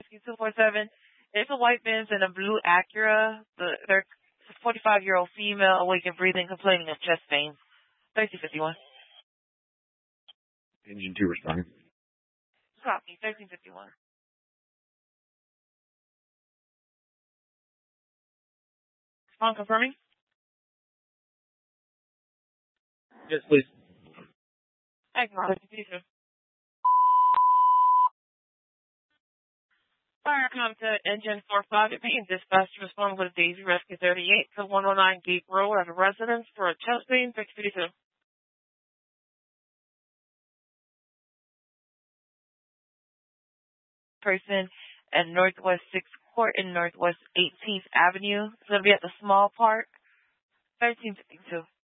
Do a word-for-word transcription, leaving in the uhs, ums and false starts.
Rescue two four seven. It's a white Benz and a blue Acura. The, they're a forty-five-year-old female, awake and breathing, complaining of chest pain. thirteen fifty-one. Engine two responding. Copy, thirteen fifty-one. Respond confirming? Yes, please. Acknowledge. Fire contact engine four five being dispatched to respond with Daisy Rescue thirty-eight to one oh nine Gate Road at a residence for a chest pain, thirteen fifty-two. Person at Northwest sixth Court and Northwest eighteenth Avenue. It's going to be at the small park, thirteen fifty-two.